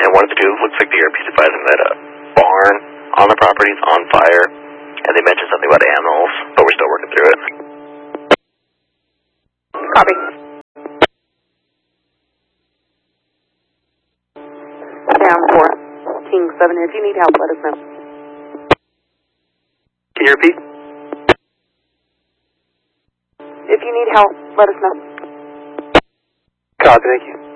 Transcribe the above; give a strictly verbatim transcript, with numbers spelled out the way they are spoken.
and one of the two looks like the A R P's advising that a barn on the property is on fire, and they mentioned something about animals, but we're still working through it. Copy. Down four. King seven, if you need help, let us know. Can you repeat? If you need help, let us know. Copy, thank you.